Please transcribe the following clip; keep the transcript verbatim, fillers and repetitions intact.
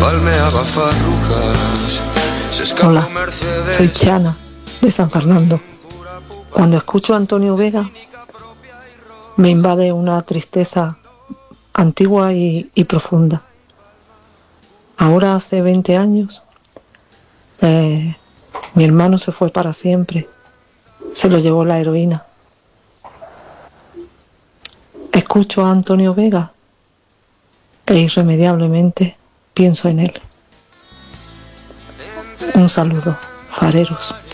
Hola, soy Chana, de San Fernando. Cuando escucho a Antonio Vega, me invade una tristeza antigua y, y profunda. Ahora hace veinte años, eh, mi hermano se fue para siempre. Se lo llevó la heroína. Escucho a Antonio Vega e irremediablemente pienso en él. Un saludo, fareros.